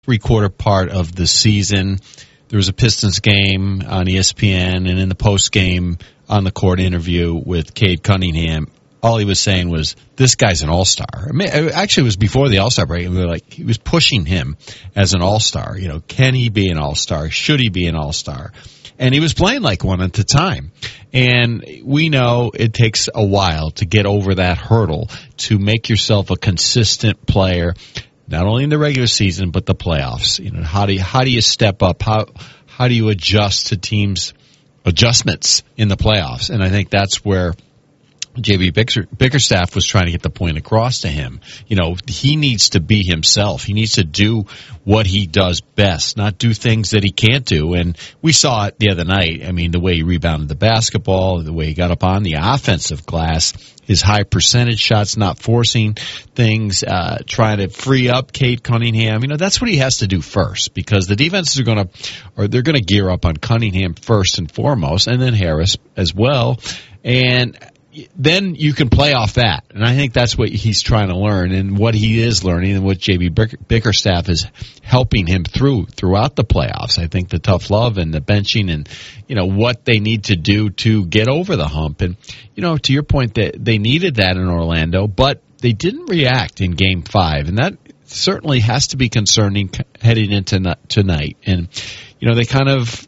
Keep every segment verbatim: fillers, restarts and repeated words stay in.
three-quarter part of the season. There was a Pistons game on E S P N, and in the post-game on-the-court interview with Cade Cunningham, all he was saying was, this guy's an all-star. I mean, actually, it was before the all-star break. We were like, he was pushing him as an all-star. You know, can he be an all-star? Should he be an all-star? And he was playing like one at the time. And we know it takes a while to get over that hurdle, to make yourself a consistent player, not only in the regular season, but the playoffs. You know, how do you, how do you step up? How, how do you adjust to teams' adjustments in the playoffs? And I think that's where J B Bickerstaff was trying to get the point across to him. You know, he needs to be himself. He needs to do what he does best, not do things that he can't do. And we saw it the other night. I mean, the way he rebounded the basketball, the way he got up on the offensive glass, his high percentage shots, not forcing things, uh, trying to free up Cade Cunningham. You know, that's what he has to do first, because the defenses are going to, or they're going to gear up on Cunningham first and foremost, and then Harris as well. And then you can play off that. And I think that's what he's trying to learn, and what he is learning, and what J B Bickerstaff is helping him through throughout the playoffs. I think the tough love and the benching, and, you know, what they need to do to get over the hump. And, you know, to your point, that they needed that in Orlando, but they didn't react in game five. And that certainly has to be concerning heading into tonight. And, you know, they kind of,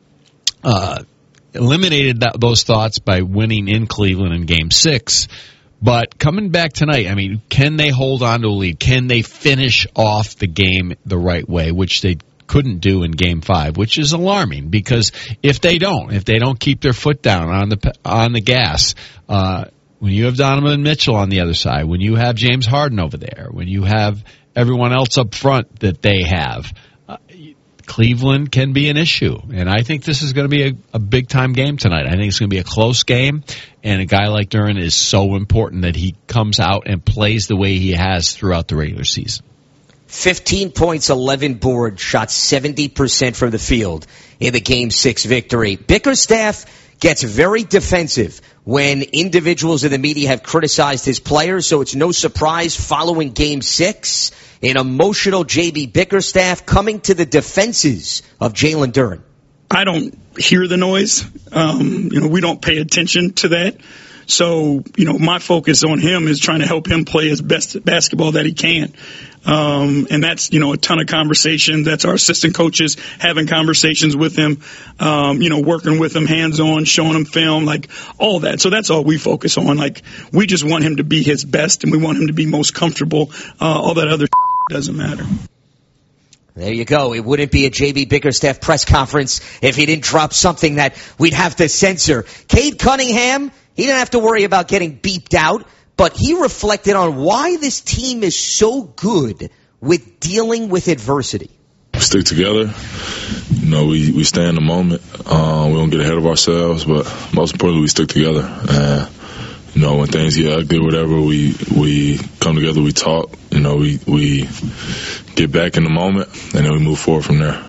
uh, eliminated that, those thoughts by winning in Cleveland in game six. But coming back tonight, I mean, can they hold on to a lead? Can they finish off the game the right way, which they couldn't do in game five, which is alarming, because if they don't, if they don't keep their foot down on the, on the gas, uh, when you have Donovan Mitchell on the other side, when you have James Harden over there, when you have everyone else up front that they have, uh, Cleveland can be an issue. And I think this is going to be a, a big-time game tonight. I think it's going to be a close game, and a guy like Duren is so important that he comes out and plays the way he has throughout the regular season. fifteen points, eleven boards, shot seventy percent from the field in the Game six victory. Bickerstaff gets very defensive when individuals in the media have criticized his players, so it's no surprise following Game six, an emotional J B Bickerstaff coming to the defenses of Jalen Duren. I don't hear the noise. Um, you know, we don't pay attention to that. So, you know, my focus on him is trying to help him play his best basketball that he can. Um, and that's, you know, a ton of conversation. That's our assistant coaches having conversations with him, um, you know, working with him hands-on, showing him film, like all that. So that's all we focus on. Like, we just want him to be his best, and we want him to be most comfortable. Uh, all that other doesn't matter. There you go. It wouldn't be a J B Bickerstaff press conference if he didn't drop something that we'd have to censor. Cade Cunningham, he didn't have to worry about getting beeped out, but he reflected on why this team is so good with dealing with adversity. Stick together. You know, we, we stay in the moment. Uh, we don't get ahead of ourselves, but most importantly, we stick together. And, you know, when things get ugly or whatever, we we come together, we talk. You know, we, we get back in the moment, and then we move forward from there.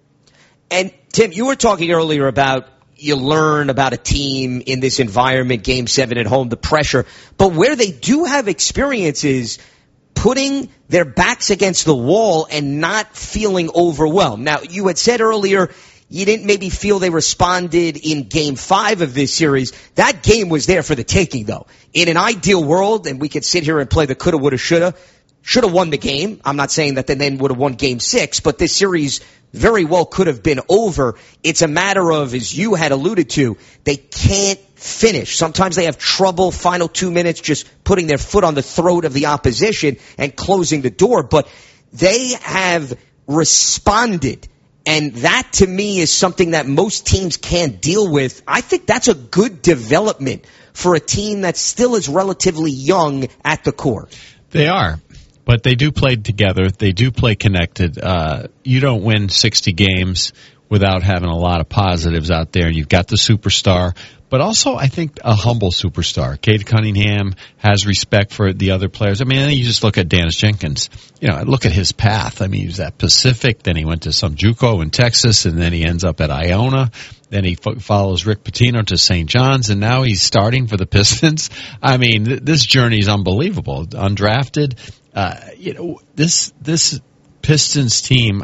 And, Tim, you were talking earlier about you learn about a team in this environment, Game seven at home, the pressure. But where they do have experience is putting their backs against the wall and not feeling overwhelmed. Now, you had said earlier you didn't maybe feel they responded in Game five of this series. That game was there for the taking, though. In an ideal world, and we could sit here and play the coulda, woulda, shoulda, should have won the game. I'm not saying that they then would have won Game six, but this series very well could have been over. It's a matter of, as you had alluded to, they can't finish. Sometimes they have trouble final two minutes just putting their foot on the throat of the opposition and closing the door. But they have responded, and that to me is something that most teams can't deal with. I think that's a good development for a team that still is relatively young at the core. They are. But they do play together. They do play connected. Uh, you don't win sixty games without having a lot of positives out there. You've got the superstar, but also I think a humble superstar. Cade Cunningham has respect for the other players. I mean, you just look at Dennis Jenkins. You know, look at his path. I mean, he was at Pacific, then he went to some JUCO in Texas, and then he ends up at Iona. Then he fo- follows Rick Pitino to Saint John's, and now he's starting for the Pistons. I mean, th- this journey is unbelievable. Undrafted. Uh, you know, this this Pistons team